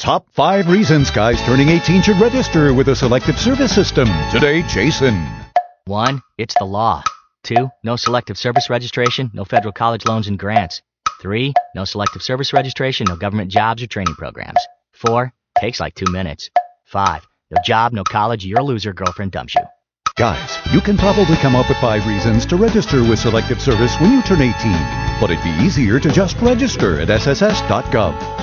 Top 5 reasons guys turning 18 should register with a selective service system. Today, Jason. 1. It's the law. 2. No selective service registration, no federal college loans and grants. 3. No selective service registration, no government jobs or training programs. 4. Takes like 2 minutes. 5. No job, no college, you're a loser, girlfriend dumps you. Guys, you can probably come up with 5 reasons to register with selective service when you turn 18, but it'd be easier to just register at sss.gov.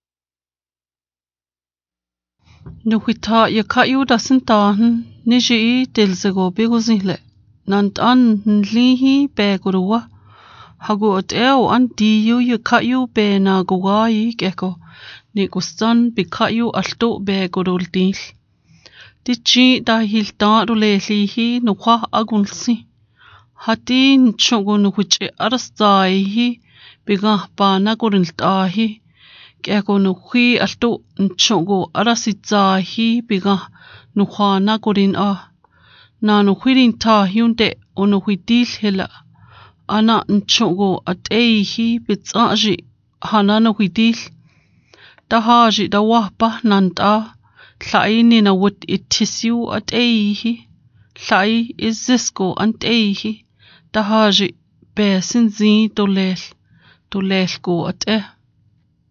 Nuhita yakayu dasintahan niji delzego begozile nant an nlihi begurwa hagu oteo an diyu yakayu be na guai geko ni gustan bikayu alto begurul dil dichi dahil ta rulelihi nuha agunsi hati nchogo nuhuche arastaihi biga bana guriltahi Keko nuhi alto nchogo arasitzahi biga nuhana gorin na nuhirin ta hyunde onuhidil hela ana nchogo ateihi bitsaji hana nuhidil tahaji dawahpa nanta tlaini na wut itisiu ateihi tlai izisko anteihi tahaji besin zi dolel go ate